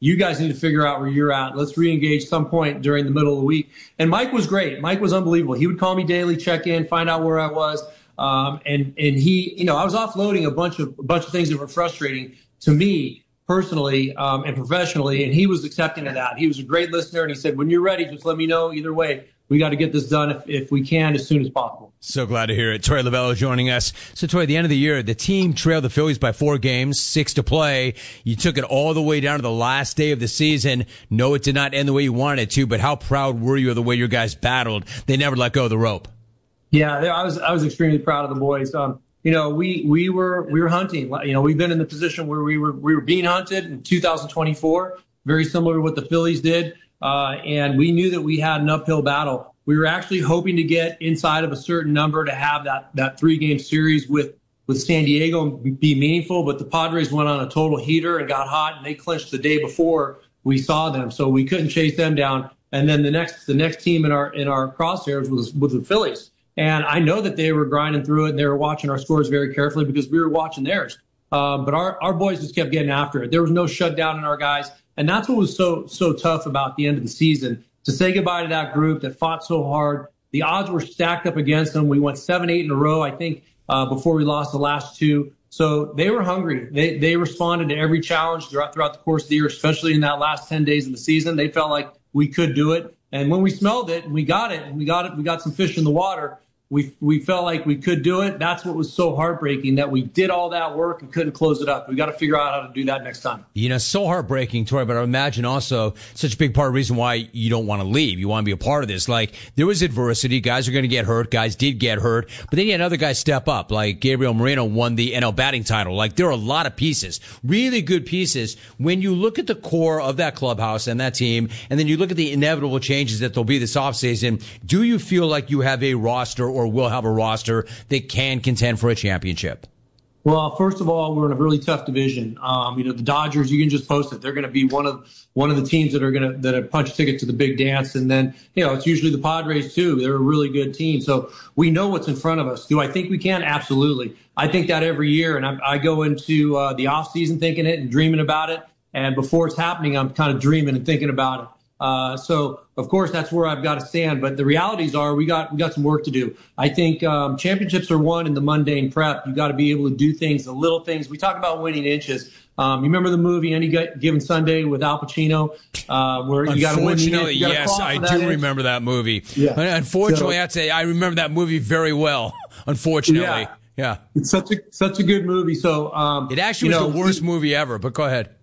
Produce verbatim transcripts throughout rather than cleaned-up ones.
You guys need to figure out where you're at. Let's re-engage some point during the middle of the week. And Mike was great. Mike was unbelievable. He would call me daily, check in, find out where I was. Um, and, and he, you know, I was offloading a bunch of, a bunch of things that were frustrating to me personally, um, and professionally. And he was accepting of that. He was a great listener. And he said, when you're ready, just let me know. Either way, we got to get this done if, if we can as soon as possible. So glad to hear it. Torey Lovullo joining us. So, Torey, at the end of the year, the team trailed the Phillies by four games, six to play. You took it all the way down to the last day of the season. No, it did not end the way you wanted it to, but how proud were you of the way your guys battled? They never let go of the rope. Yeah, I was I was extremely proud of the boys. Um, you know, we we were we were hunting. You know, we've been in the position where we were we were being hunted in two thousand twenty-four, very similar to what the Phillies did, uh, and we knew that we had an uphill battle. We were actually hoping to get inside of a certain number to have that that three game series with with San Diego and be meaningful. But the Padres went on a total heater and got hot, and they clinched the day before we saw them, so we couldn't chase them down. And then the next the next team in our in our crosshairs was was the Phillies. And I know that they were grinding through it and they were watching our scores very carefully because we were watching theirs. Um, but our, our boys just kept getting after it. There was no shutdown in our guys. And that's what was so, so tough about the end of the season, to say goodbye to that group that fought so hard. The odds were stacked up against them. We went seven, eight in a row, I think, uh, before we lost the last two. So they were hungry. They, they responded to every challenge throughout, throughout the course of the year, especially in that last ten days of the season. They felt like we could do it. And when we smelled it and we got it and we got it, we got some fish in the water, We we felt like we could do it. That's what was so heartbreaking, that we did all that work and couldn't close it up. We got to figure out how to do that next time. You know, so heartbreaking, Torey, but I imagine also such a big part of the reason why you don't want to leave. You want to be a part of this. Like, there was adversity. Guys are going to get hurt. Guys did get hurt. But then you had other guys step up. Like Gabriel Moreno won the N L batting title. Like, there are a lot of pieces, really good pieces. When you look at the core of that clubhouse and that team, and then you look at the inevitable changes that there'll be this offseason, do you feel like you have a roster or will have a roster that can contend for a championship? Well, first of all, we're in a really tough division. Um, you know, the Dodgers, you can just post it. They're going to be one of one of the teams that are going to that are punch ticket to the big dance. And then, you know, it's usually the Padres too. They're a really good team. So we know what's in front of us. Do I think we can? Absolutely. I think that every year. And I, I go into uh, the off season thinking it and dreaming about it. And before it's happening, I'm kind of dreaming and thinking about it. Uh, so, of course, that's where I've got to stand. But the realities are we got we got some work to do. I think um, championships are won in the mundane prep. You got to be able to do things, the little things. We talk about winning inches. Um, you remember the movie Any Given Sunday with Al Pacino, uh, where you got to win. Unfortunately, yes, I do inch. remember that movie. Yeah. Unfortunately, so, I'd say I remember that movie very well. Unfortunately, yeah, yeah. It's such a such a good movie. So um, it actually was know, the worst movie ever. But go ahead.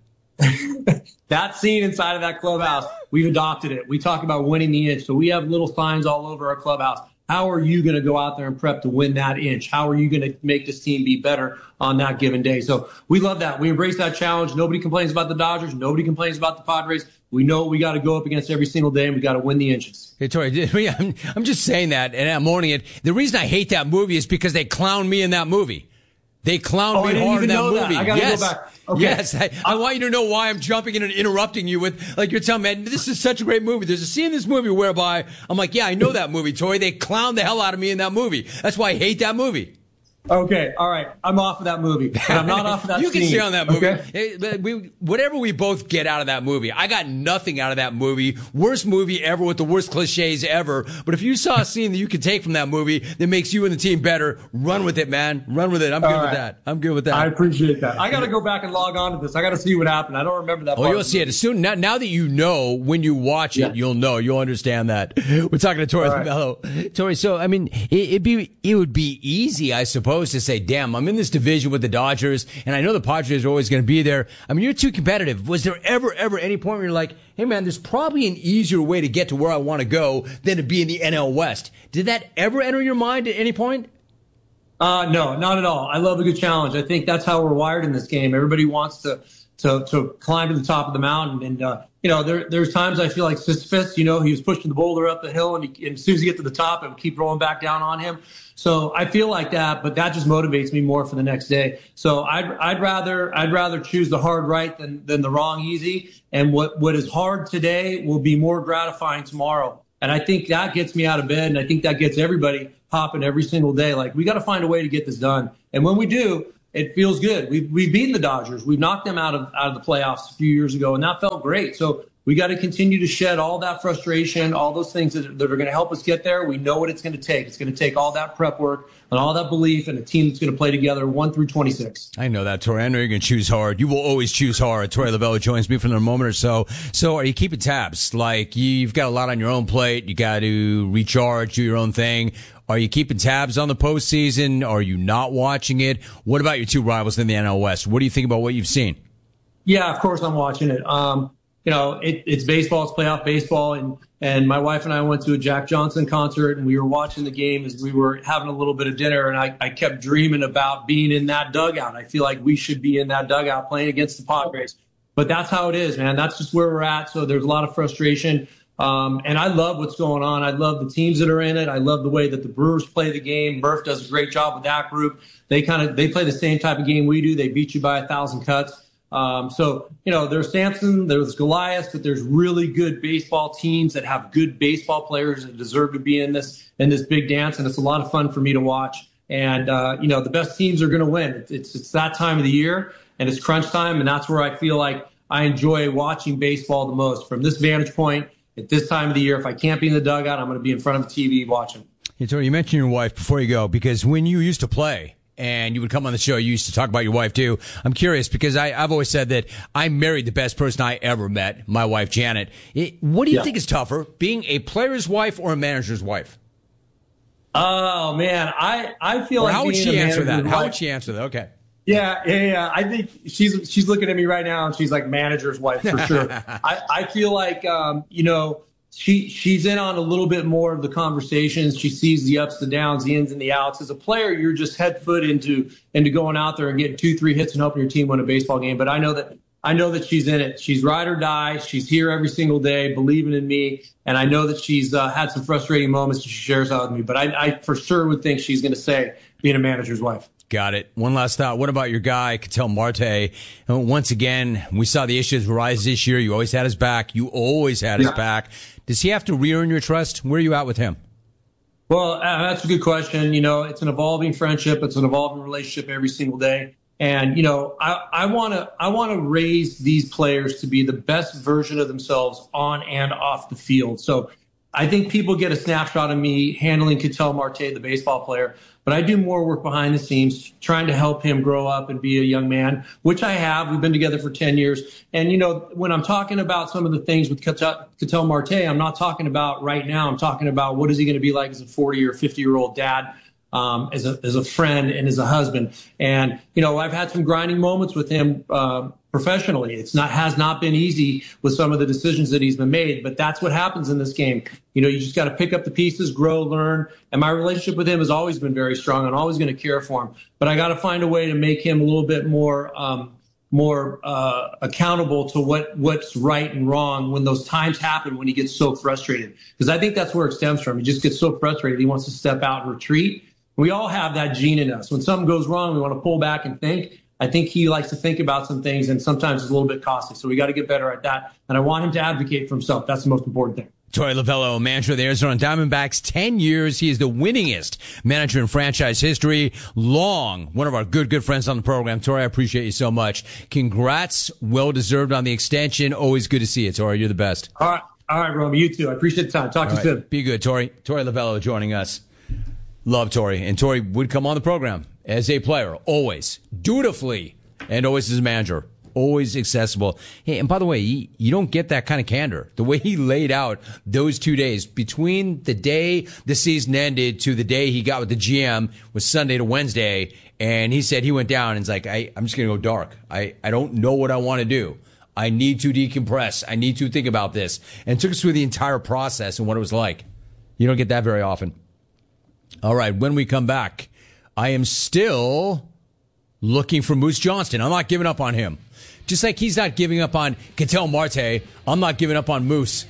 That scene inside of that clubhouse, we've adopted it. We talk about winning the inch. So we have little signs all over our clubhouse. How are you going to go out there and prep to win that inch? How are you going to make this team be better on that given day? So we love that. We embrace that challenge. Nobody complains about the Dodgers. Nobody complains about the Padres. We know we got to go up against every single day, and we got to win the inches. Hey, Torey, I'm, I'm just saying that, and I'm owning it. The reason I hate that movie is because they clown me in that movie. They clowned oh, me hard in that movie. That. I gotta yes. go back. Okay. Yes. I, I want you to know why I'm jumping in and interrupting you with, like, you're telling me, this is such a great movie. There's a scene in this movie whereby I'm like, yeah, I know that movie, Torey. They clowned the hell out of me in that movie. That's why I hate that movie. Okay, all right. I'm off of that movie. But I'm not off of that You scene. can stay on that movie. Okay? We, whatever we both get out of that movie, I got nothing out of that movie. Worst movie ever with the worst cliches ever. But if you saw a scene that you could take from that movie that makes you and the team better, run with it, man. Run with it. I'm good right. with that. I'm good with that. I appreciate that. I got to go back and log on to this. I got to see what happened. I don't remember that. Oh, you'll see it as soon. Now, now that you know, when you watch it, yeah. you'll know. You'll understand that. We're talking to Torey Lovullo. Right. Torey, so I mean, it, it'd be it would be easy, I suppose, to say, damn, I'm in this division with the Dodgers, and I know the Padres are always going to be there. I mean, you're too competitive. Was there ever, ever any point where you're like, hey, man, there's probably an easier way to get to where I want to go than to be in the N L West? Did that ever enter your mind at any point? Uh, no, not at all. I love a good challenge. I think that's how we're wired in this game. Everybody wants to to, to climb to the top of the mountain. And, uh, you know, there, there's times I feel like Sisyphus, you know, he was pushing the boulder up the hill, and, he, and as soon as he gets to the top, it would keep rolling back down on him. So I feel like that, but that just motivates me more for the next day. So I'd, I'd rather, I'd rather choose the hard right than, than the wrong easy. And what, what is hard today will be more gratifying tomorrow. And I think that gets me out of bed. And I think that gets everybody hopping every single day. Like, we got to find a way to get this done. And when we do, it feels good. We've, we've beaten the Dodgers. We've knocked them out of, out of the playoffs a few years ago, and that felt great. So we got to continue to shed all that frustration, all those things that, that are going to help us get there. We know what it's going to take. It's going to take all that prep work and all that belief and a team that's going to play together one through twenty-six. I know that, Torey. I know you're going to choose hard. You will always choose hard. Torey Lovullo joins me for a moment or so. So are you keeping tabs? Like, you've got a lot on your own plate. You got to recharge, do your own thing. Are you keeping tabs on the postseason? Are you not watching it? What about your two rivals in the N L West? What do you think about what you've seen? Yeah, of course I'm watching it. Um, You know, it, it's baseball, it's playoff baseball. And, and my wife and I went to a Jack Johnson concert, and we were watching the game as we were having a little bit of dinner. And I, I kept dreaming about being in that dugout. I feel like we should be in that dugout playing against the Padres. But that's how it is, man. That's just where we're at. So there's a lot of frustration. Um, and I love what's going on. I love the teams that are in it. I love the way that the Brewers play the game. Murph does a great job with that group. They kind of, they play the same type of game we do. They beat you by a thousand cuts. Um, so, you know, there's Samson, there's Goliath, but there's really good baseball teams that have good baseball players that deserve to be in this, in this big dance. And it's a lot of fun for me to watch. And, uh, you know, the best teams are going to win. It's, it's, it's that time of the year, and it's crunch time. And that's where I feel like I enjoy watching baseball the most from this vantage point at this time of the year. If I can't be in the dugout, I'm going to be in front of the T V watching. Hey, Torey, you mentioned your wife before you go, because when you used to play, and you would come on the show, you used to talk about your wife too. I'm curious because I, I've always said that I married the best person I ever met, my wife, Janet. It, what do you yeah. think is tougher, being a player's wife or a manager's wife? Oh, man, I, I feel or like how would she answer that? Wife, how would she answer that? Okay. Yeah, yeah, yeah. I think she's she's looking at me right now, and she's like manager's wife for sure. I, I feel like, um, you know, She she's in on a little bit more of the conversations. She sees the ups, the downs, the ins and the outs. As a player, you're just head foot into into going out there and getting two, three hits and helping your team win a baseball game. But I know that I know that she's in it. She's ride or die. She's here every single day, believing in me. And I know that she's uh, had some frustrating moments. She shares that with me. But I, I for sure would think she's going to say being a manager's wife. Got it. One last thought. What about your guy, Ketel Marte? And once again, we saw the issues rise this year. You always had his back. You always had his yeah. back. Does he have to re-earn your trust? Where are you at with him? Well, uh, that's a good question. You know, it's an evolving friendship. It's an evolving relationship every single day. And, you know, I, I want to I want to raise these players to be the best version of themselves on and off the field. So I think people get a snapshot of me handling Ketel Marte, the baseball player, but I do more work behind the scenes, trying to help him grow up and be a young man, which I have. We've been together for ten years. And, you know, when I'm talking about some of the things with Ketel Marte, I'm not talking about right now. I'm talking about what is he going to be like as a forty or fifty year old dad, um, as a, as a friend and as a husband. And, you know, I've had some grinding moments with him, uh, professionally. It's not, has not been easy with some of the decisions that he's been made, but that's what happens in this game. You know, you just got to pick up the pieces, grow, learn. And my relationship with him has always been very strong. I'm always going to care for him, but I got to find a way to make him a little bit more, um, more, uh, accountable to what, what's right and wrong when those times happen, when he gets so frustrated. Because I think that's where it stems from. He just gets so frustrated. He wants to step out and retreat. We all have that gene in us. When something goes wrong, we want to pull back and think. I think he likes to think about some things, and sometimes it's a little bit costly. So we got to get better at that. And I want him to advocate for himself. That's the most important thing. Torey Lovullo, manager of the Arizona Diamondbacks, ten years. He is the winningest manager in franchise history. Long, one of our good, good friends on the program. Torey, I appreciate you so much. Congrats. Well-deserved on the extension. Always good to see you, Torey. You're the best. All right. All right, Romy. You too. I appreciate the time. Talk to you soon. Be good, Torey. Torey Lovullo joining us. Love Torey. And Torey would come on the program as a player, always, dutifully, and always as a manager. Always accessible. Hey, and by the way, you, you don't get that kind of candor. The way he laid out those two days between the day the season ended to the day he got with the G M was Sunday to Wednesday. And he said he went down and he's like, I, I'm just going to go dark. I, I don't know what I want to do. I need to decompress. I need to think about this. And took us through the entire process and what it was like. You don't get that very often. All right. When we come back, I am still looking for Moose Johnston. I'm not giving up on him. Just like he's not giving up on Ketel Marte, I'm not giving up on Moose.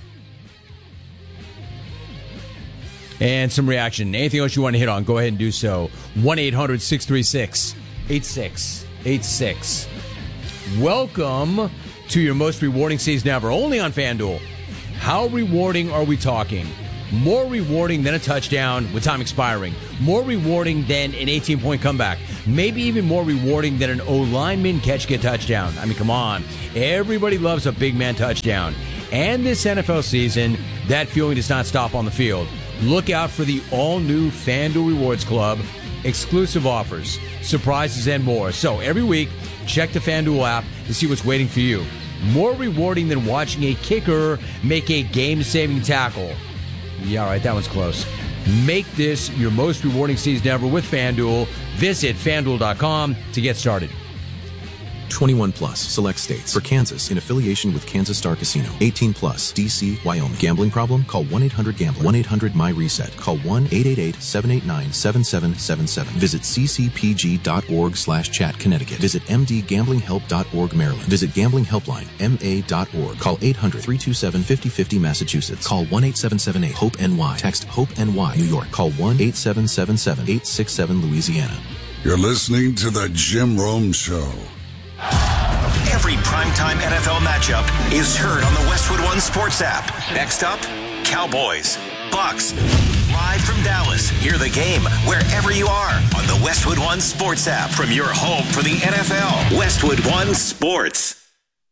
And some reaction. Anything else you want to hit on, go ahead and do so. one eight hundred six three six eight six eight six. Welcome to your most rewarding season ever, only on FanDuel. How rewarding are we talking? More rewarding than a touchdown with time expiring. More rewarding than an eighteen-point comeback. Maybe even more rewarding than an O-lineman catching a touchdown. I mean, come on. Everybody loves a big man touchdown. And this N F L season, that feeling does not stop on the field. Look out for the all-new FanDuel Rewards Club. Exclusive offers, surprises, and more. So every week, check the FanDuel app to see what's waiting for you. More rewarding than watching a kicker make a game-saving tackle. Yeah, all right, that one's close. Make this your most rewarding season ever with FanDuel. Visit FanDuel dot com to get started. twenty-one plus, select states. For Kansas, in affiliation with Kansas Star Casino. eighteen plus, D C, Wyoming. Gambling problem? Call one eight hundred gambler. one eight hundred my reset. Call one eight eight eight, seven eight nine, seven seven seven seven. Visit ccpg.org slash chat Connecticut. Visit m d gambling help dot org Maryland. Visit Gambling Helpline, M A dot org. Call eight hundred, three two seven, five oh five oh Massachusetts. Call one eight seven seven eight, hope N Y. Text HOPE-NY, New York. Call one eight seven seven seven, eight six seven Louisiana. You're listening to The Jim Rome Show. Every primetime N F L matchup is heard on the Westwood One Sports app. Next up, Cowboys, Bucks. Live from Dallas, hear the game wherever you are on the Westwood One Sports app from your home for the N F L. Westwood One Sports.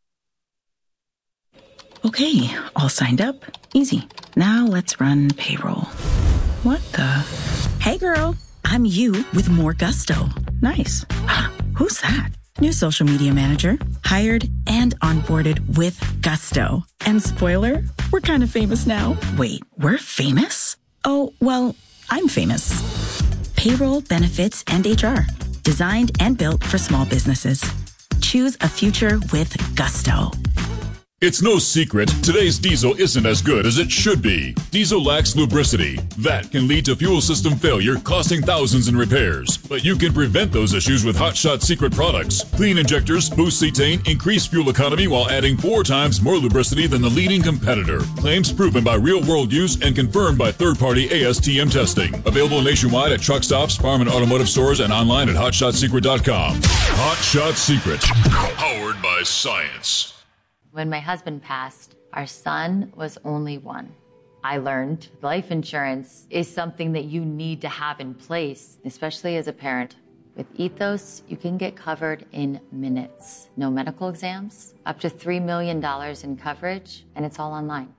Okay, all signed up. Easy. Now let's run payroll. What the? Hey girl, I'm you with more gusto. Nice. Who's that? New social media manager, hired and onboarded with gusto. And spoiler, we're kind of famous now. Wait, we're famous? Oh, well, I'm famous. Payroll, benefits, and H R. Designed and built for small businesses. Choose a future with gusto. It's no secret, today's diesel isn't as good as it should be. Diesel lacks lubricity. That can lead to fuel system failure, costing thousands in repairs. But you can prevent those issues with Hot Shot Secret products. Clean injectors, boost cetane, increase fuel economy while adding four times more lubricity than the leading competitor. Claims proven by real-world use and confirmed by third-party A S T M testing. Available nationwide at truck stops, farm and automotive stores, and online at hot shot secret dot com. Hot Shot Secret, powered by science. When my husband passed, our son was only one. I learned life insurance is something that you need to have in place, especially as a parent. With Ethos, you can get covered in minutes. No medical exams, up to three million dollars in coverage, and it's all online.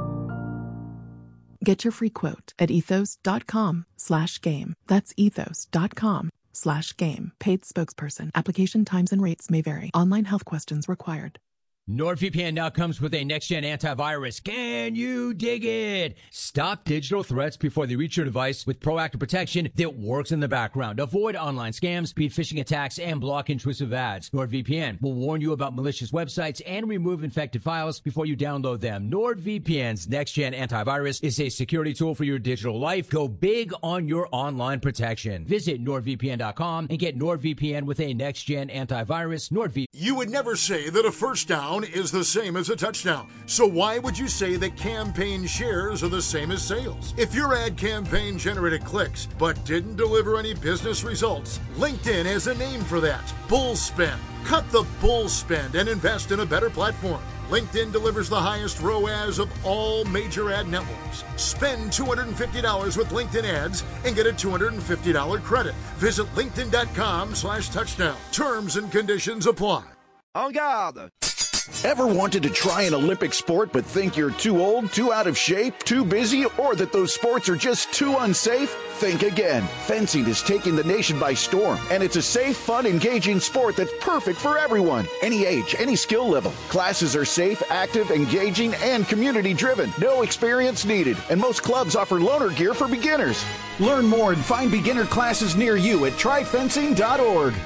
Get your free quote at ethos.com slash game. That's ethos.com slash game. Paid spokesperson. Application times and rates may vary. Online health questions required. NordVPN now comes with a next-gen antivirus. Can you dig it? Stop digital threats before they reach your device with proactive protection that works in the background. Avoid online scams, beat phishing attacks, and block intrusive ads. NordVPN will warn you about malicious websites and remove infected files before you download them. NordVPN's next-gen antivirus is a security tool for your digital life. Go big on your online protection. Visit nord V P N dot com and get NordVPN with a next-gen antivirus. NordVPN. You would never say that a first down is the same as a touchdown. So why would you say that campaign shares are the same as sales? If your ad campaign generated clicks but didn't deliver any business results, LinkedIn has a name for that. Bull spend. Cut the bull spend and invest in a better platform. LinkedIn delivers the highest R O A S of all major ad networks. Spend two hundred fifty dollars with LinkedIn ads and get a two hundred fifty dollars credit. Visit linkedin.com slash touchdown. Terms and conditions apply. En garde! Ever wanted to try an Olympic sport but think you're too old, too out of shape, too busy, or that those sports are just too unsafe? Think again. Fencing is taking the nation by storm, and it's a safe, fun, engaging sport that's perfect for everyone. Any age, any skill level. Classes are safe, active, engaging, and community-driven. No experience needed, and most clubs offer loaner gear for beginners. Learn more and find beginner classes near you at try fencing dot org.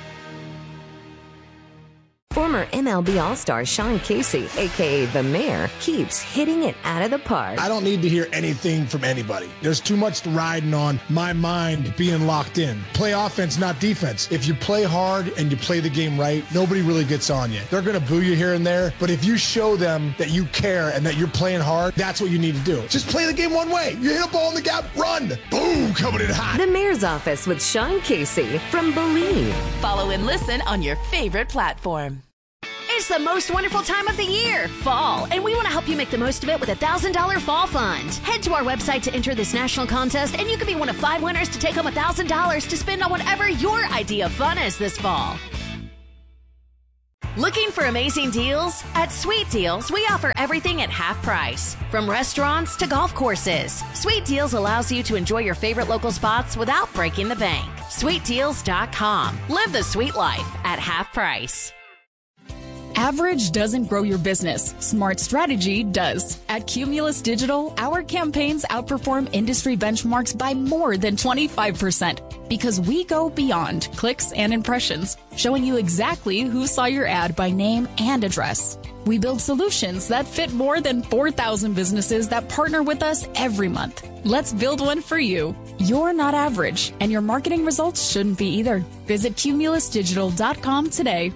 Former M L B All-Star Sean Casey, a k a. The Mayor, keeps hitting it out of the park. I don't need to hear anything from anybody. There's too much riding on my mind being locked in. Play offense, not defense. If you play hard and you play the game right, nobody really gets on you. They're going to boo you here and there, but if you show them that you care and that you're playing hard, that's what you need to do. Just play the game one way. You hit a ball in the gap, run. Boom, coming in hot. The Mayor's Office with Sean Casey from Believe. Follow and listen on your favorite platform. It's the most wonderful time of the year, fall, and we want to help you make the most of it with a one thousand dollars Fall Fund. Head to our website to enter this national contest, and you could be one of five winners to take home one thousand dollars to spend on whatever your idea of fun is this fall. Looking for amazing deals? At Sweet Deals, we offer everything at half price. From restaurants to golf courses, Sweet Deals allows you to enjoy your favorite local spots without breaking the bank. sweet deals dot com. Live the sweet life at half price. Average doesn't grow your business. Smart strategy does. At Cumulus Digital, our campaigns outperform industry benchmarks by more than twenty-five percent because we go beyond clicks and impressions, showing you exactly who saw your ad by name and address. We build solutions that fit more than four thousand businesses that partner with us every month. Let's build one for you. You're not average, and your marketing results shouldn't be either. Visit cumulus digital dot com today.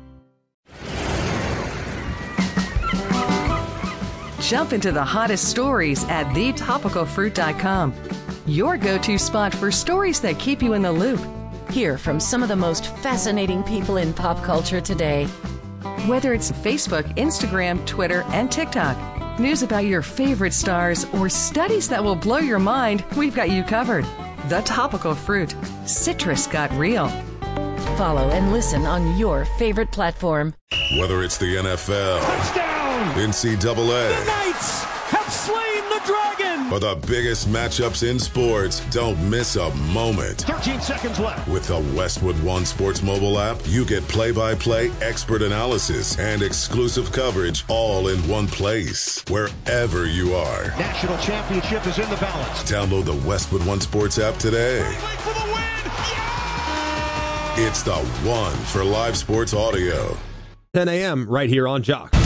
Jump into the hottest stories at the topical fruit dot com. Your go-to spot for stories that keep you in the loop. Hear from some of the most fascinating people in pop culture today. Whether it's Facebook, Instagram, Twitter, and TikTok, news about your favorite stars, or studies that will blow your mind, we've got you covered. The Topical Fruit. Citrus got real. Follow and listen on your favorite platform. Whether it's the N F L, touchdown, N C double A, the Knights have slain the dragon, or the biggest matchups in sports, don't miss a moment. thirteen seconds left. With the Westwood One Sports mobile app, you get play-by-play expert analysis and exclusive coverage all in one place, wherever you are. National championship is in the balance. Download the Westwood One Sports app today. Wait for the win! It's the one for live sports audio. ten a.m. right here on Jock.